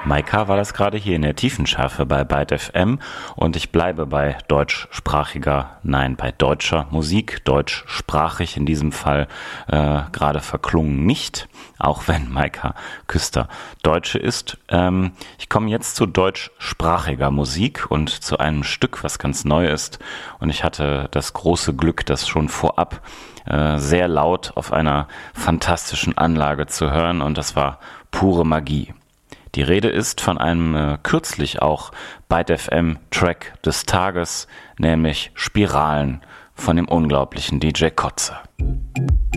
Maika war das gerade hier in der Tiefenschärfe bei Byte FM und ich bleibe bei bei deutscher Musik, deutschsprachig in diesem Fall, gerade verklungen nicht, auch wenn Maika Küster Deutsche ist. Ich komme jetzt zu deutschsprachiger Musik und zu einem Stück, was ganz neu ist, und ich hatte das große Glück, das schon vorab sehr laut auf einer fantastischen Anlage zu hören, und das war pure Magie. Die Rede ist von einem kürzlich auch Byte FM Track des Tages, nämlich Spiralen von dem unglaublichen DJ Kotze.